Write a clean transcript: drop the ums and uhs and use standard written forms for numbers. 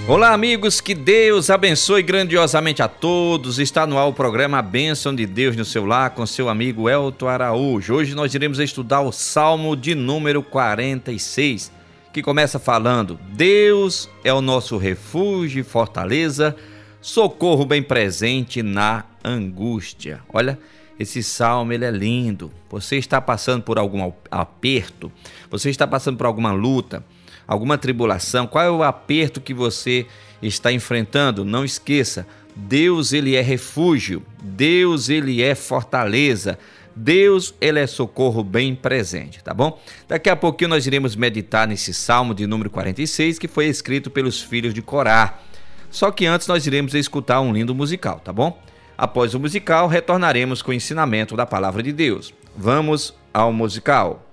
Olá, amigos, que Deus abençoe grandiosamente a todos. Está no ar o programa A Bênção de Deus no seu lar com seu amigo Elton Araújo. Hoje nós iremos estudar o Salmo de número 46, que começa falando: Deus é o nosso refúgio e fortaleza, socorro bem presente na angústia. Olha, esse salmo ele é lindo. Você está passando por algum aperto? Você está passando por alguma luta? Alguma tribulação? Qual é o aperto que você está enfrentando? Não esqueça, Deus ele é refúgio, Deus ele é fortaleza, Deus ele é socorro bem presente, tá bom? Daqui a pouquinho nós iremos meditar nesse Salmo de número 46, que foi escrito pelos filhos de Corá. Só que antes nós iremos escutar um lindo musical, tá bom? Após o musical, retornaremos com o ensinamento da Palavra de Deus. Vamos ao musical.